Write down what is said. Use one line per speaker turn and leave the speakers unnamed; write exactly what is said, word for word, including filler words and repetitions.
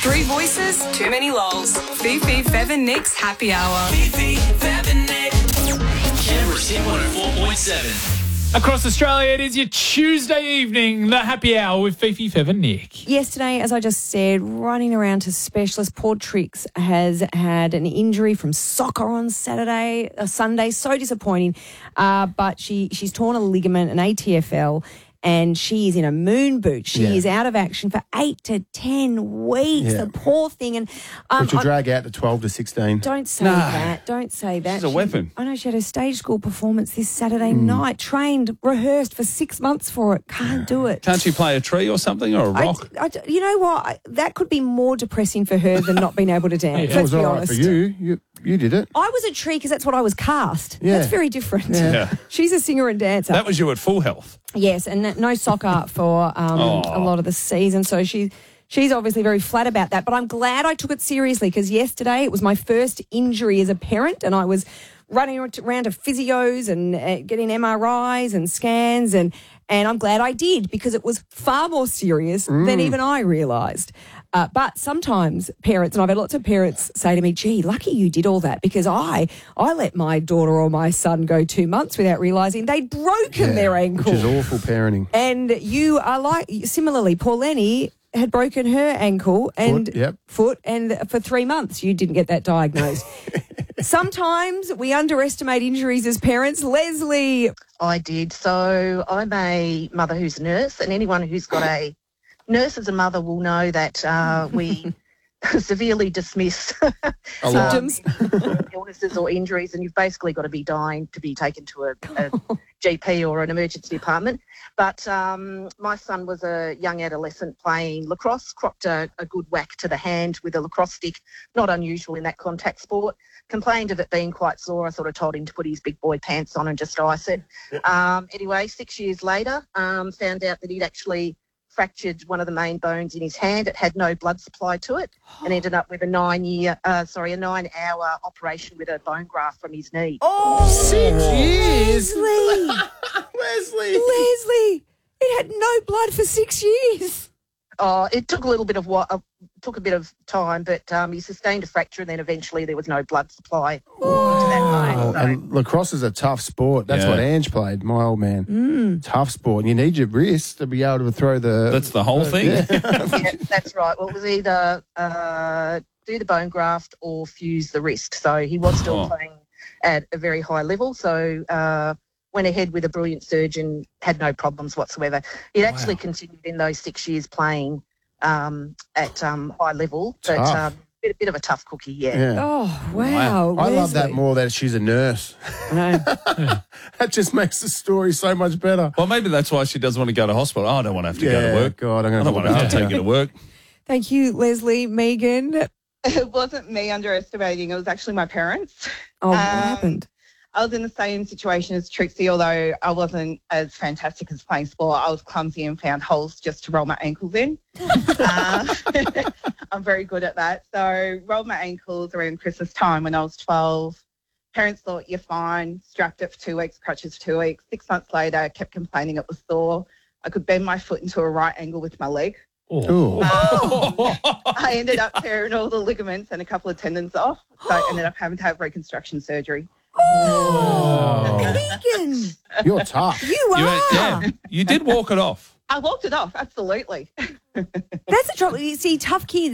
Three voices, too many lols. Fifi, Fev and Nick's Happy Hour.
Fifi, Fev and Nick. Canberra's Hit one oh four point seven.
Across Australia, it is your Tuesday evening, the Happy Hour with Fifi, Fev and Nick.
Yesterday, as I just said, running around to specialists, Paul Trix has had an injury from soccer on Saturday, uh, Sunday. So disappointing. Uh, but she she's torn a ligament, an A T F L, and she is in a moon boot. She
Yeah.
is out of action for eight to ten weeks.
Yeah.
The poor thing. And um,
Which will
I-
drag out to twelve to sixteen.
Don't say
No.
that. Don't say that.
She's a
She-
weapon.
I know she had a stage school performance this Saturday
Hmm.
night. Trained, rehearsed for six months for it. Can't do it.
Can't she play a tree or something or a
I,
rock?
I, you know what? I, that could be more depressing for her than not being able to dance.
That
Let's
was
be
all right
honest.
for you. you. You did it.
I was a tree because that's what I was cast.
Yeah.
That's very different.
Yeah.
She's a singer and dancer.
That was you at full health.
Yes, and no soccer for um,
Oh.
a lot of the season. So she, she's obviously very flat about that. But I'm glad I took it seriously because yesterday it was my first injury as a parent, and I was running around to physios and uh, getting M R Is and scans, and and I'm glad I did because it was far more serious than even I realised. Uh, but sometimes parents, and I've had lots of parents say to me, gee, lucky you did all that because I I let my daughter or my son go two months without realising they'd broken their ankle.
Which is awful parenting.
And you are like, similarly, Pauleni had broken her ankle and
Foot, yep.
foot, and for three months you didn't get that diagnosed. Sometimes we underestimate injuries as parents. Leslie.
I did. So I'm a mother who's a nurse, and anyone who's got a nurse as a mother will know that uh, we severely dismiss
A lot.
Symptoms.
um, illnesses or injuries, and you've basically got to be dying to be taken to a, a G P or an emergency department. But um, my son was a young adolescent playing lacrosse, cropped a, a good whack to the hand with a lacrosse stick, not unusual in that contact sport. Complained of it being quite sore. I sort of told him to put his big boy pants on and just ice it. Um, anyway, six years later, um, found out that he'd actually fractured one of the main bones in his hand. It had no blood supply to it, and ended up with a nine-year, uh, sorry, a nine-hour operation with a bone graft from his knee.
Oh,
Six years.
Leslie.
Leslie.
Leslie. It had no blood for six years.
Oh, it took a little bit of what uh, took a bit of time, but um, he sustained a fracture, and then eventually there was no blood supply to that
Oh,
bone. So-
and lacrosse is a tough sport. That's
Yeah.
what Ange played, my old man. Tough sport. And you need your wrist to be able to throw the...
That's the whole thing.
yeah, that's right. Well, it was either uh, do the bone graft or fuse the wrist. So he was still
Oh.
playing at a very high level. So uh, went ahead with a brilliant surgeon, had no problems whatsoever. He'd actually
Wow.
continued in those six years playing um, at um, high level, but
Tough.
um, bit, bit of a tough cookie, yeah.
Yeah.
Oh, wow.
I love that
Leslie.
more that she's a nurse.
I know.
That just makes the story so much better.
Well, maybe that's why she doesn't want to go to hospital. Oh, I don't want to have to go
Yeah,
to work.
God, I'm
I
going
don't want to have to take you to work.
Thank you, Leslie. Megan.
It wasn't me underestimating. It was actually my parents.
Oh, what
Um,
happened?
I was in the same situation as Trixie, although I wasn't as fantastic as playing sport. I was clumsy and found holes just to roll my ankles in. uh, I'm very good at that. So rolled my ankles around Christmas time when I was twelve. Parents thought, you're fine. Strapped it for two weeks, crutches for two weeks. Six months later, I kept complaining it was sore. I could bend my foot into a right angle with my leg.
Ooh.
I ended up tearing all the ligaments and a couple of tendons off. So I ended up having to have reconstruction surgery.
Oh, Megan.
You're tough.
You
You,
are.
ain't- yeah, you did walk it off.
I walked it off, absolutely.
That's the trouble. You see, tough kids